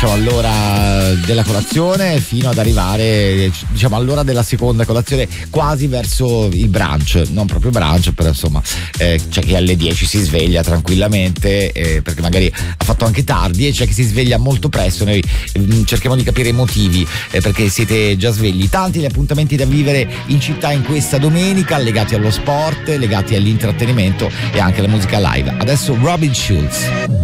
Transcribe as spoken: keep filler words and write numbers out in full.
all'ora della colazione fino ad arrivare, diciamo, all'ora della seconda colazione, quasi verso il brunch, non proprio brunch, però insomma eh, c'è chi alle dieci si sveglia tranquillamente eh, perché magari ha fatto anche tardi, e c'è chi si sveglia molto presto. Noi mh, cerchiamo di capire i motivi eh, perché siete già svegli. Tanti gli appuntamenti da vivere in città in questa domenica, legati allo sport, legati all'intrattenimento e anche alla musica live. Adesso Robin Schulz.